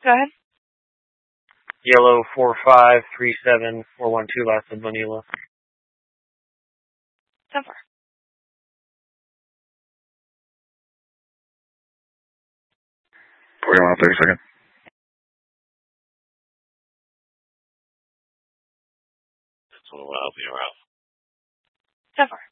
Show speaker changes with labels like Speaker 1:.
Speaker 1: Go ahead.
Speaker 2: Yellow 4537412, last of Vanilla.
Speaker 1: 10-4.
Speaker 3: 41 32nd.
Speaker 4: That's one of the around.
Speaker 1: 10-4.